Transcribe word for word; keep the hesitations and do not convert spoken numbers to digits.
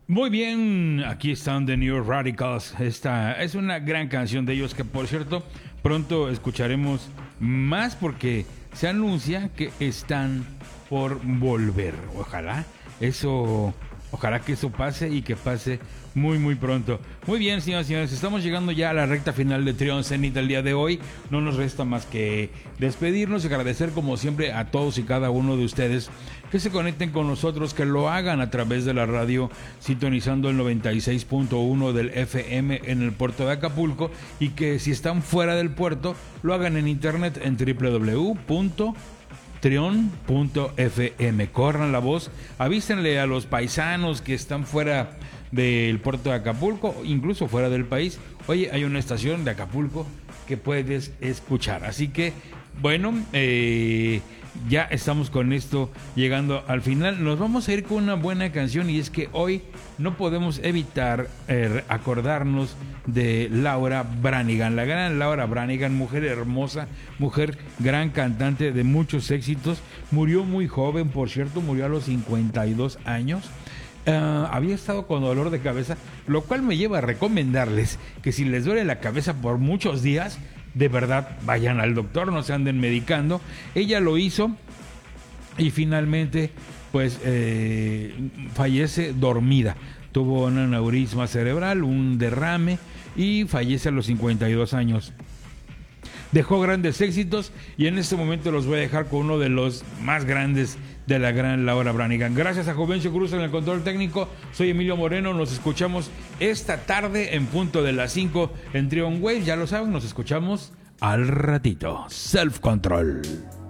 Muy bien, aquí están The New Radicals. Esta es una gran canción de ellos que, por cierto, pronto escucharemos más porque se anuncia que están por volver. Ojalá eso, ojalá que eso pase y que pase muy muy pronto. Muy bien, señoras y señores, estamos llegando ya a la recta final de Trion Zenith del día de hoy. No nos resta más que despedirnos y agradecer como siempre a todos y cada uno de ustedes que se conecten con nosotros, que lo hagan a través de la radio sintonizando el noventa y seis punto uno del F M en el puerto de Acapulco, y que si están fuera del puerto lo hagan en internet en doble u doble u doble u punto trion punto f m. Corran la voz, avísenle a los paisanos que están fuera del puerto de Acapulco, incluso fuera del país: oye, hay una estación de Acapulco que puedes escuchar. Así que, bueno, eh, ya estamos con esto llegando al final. Nos vamos a ir con una buena canción, y es que hoy no podemos evitar eh, acordarnos de Laura Branigan, la gran Laura Branigan, mujer hermosa, mujer gran cantante de muchos éxitos. Murió muy joven, por cierto, murió a los cincuenta y dos años. Uh, había estado con dolor de cabeza, lo cual me lleva a recomendarles que si les duele la cabeza por muchos días, de verdad vayan al doctor, no se anden medicando. Ella lo hizo y finalmente pues eh, fallece dormida. Tuvo un aneurisma cerebral, un derrame, y fallece a los cincuenta y dos años. Dejó grandes éxitos y en este momento los voy a dejar con uno de los más grandes de la gran Laura Branigan. Gracias a Juvencio Cruz en el control técnico. Soy Emilio Moreno. Nos escuchamos esta tarde en punto de las cinco en Trion Wave. Ya lo saben, nos escuchamos al ratito. Self Control.